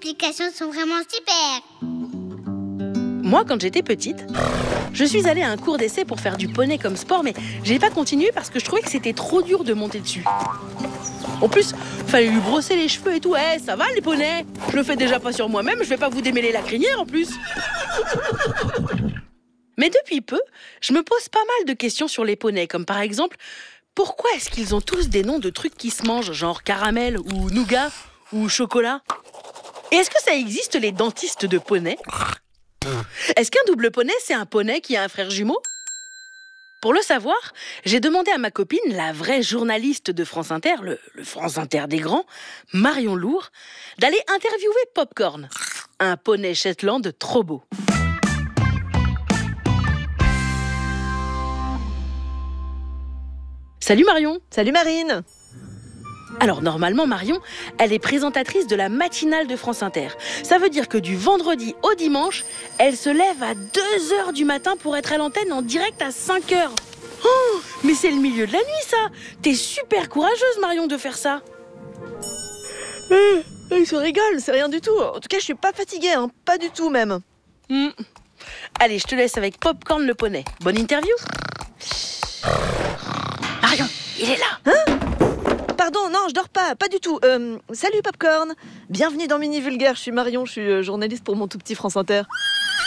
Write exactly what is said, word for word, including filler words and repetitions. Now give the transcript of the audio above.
explications sont vraiment super. Moi, quand j'étais petite, je suis allée à un cours d'essai pour faire du poney comme sport, mais j'ai pas continué parce que je trouvais que c'était trop dur de monter dessus. En plus, fallait lui brosser les cheveux et tout. Eh, hey, ça va les poneys? Je le fais déjà pas sur moi-même, je vais pas vous démêler la crinière en plus. Mais depuis peu, je me pose pas mal de questions sur les poneys, comme par exemple, pourquoi est-ce qu'ils ont tous des noms de trucs qui se mangent, genre caramel ou nougat ou chocolat? Et est-ce que ça existe les dentistes de poney? Est-ce qu'un double poney, c'est un poney qui a un frère jumeau? Pour le savoir, j'ai demandé à ma copine, la vraie journaliste de France Inter, le, le France Inter des grands, Marion Lourd, d'aller interviewer Popcorn, un poney Shetland trop beau. Salut Marion. Salut Marine. Alors normalement Marion, elle est présentatrice de la matinale de France Inter. Ça veut dire que du vendredi au dimanche, elle se lève à deux heures du matin pour être à l'antenne en direct à cinq heures. Oh, mais c'est le milieu de la nuit ça. T'es super courageuse Marion de faire ça. Euh, il se rigole, c'est rien du tout. En tout cas, je suis pas fatiguée, hein, pas du tout même. Mmh. Allez, je te laisse avec Popcorn le poney. Bonne interview. Marion, il est là. Hein? Pardon, non, je dors pas, pas du tout. Euh, salut Popcorn, bienvenue dans Mini Vulgaire, je suis Marion, je suis journaliste pour mon tout petit France Inter.